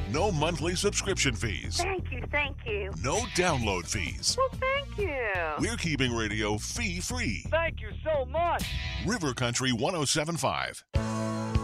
No monthly subscription fees. Thank you, thank you. No download fees. Well, thank you. We're keeping radio fee-free. Thank you so much. River Country 107.5.